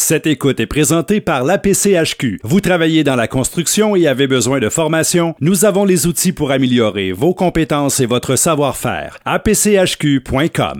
Cette écoute est présentée par l'APCHQ. Vous travaillez dans la construction et avez besoin de formation? Nous avons les outils pour améliorer vos compétences et votre savoir-faire. apchq.com.